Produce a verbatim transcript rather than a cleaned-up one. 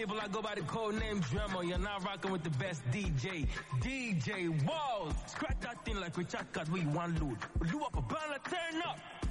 label, I go by the code name Dremel. You're not rocking with the best D J. D J Walls. Scratch that thing like we chat cause we one load. You up a banner, turn up.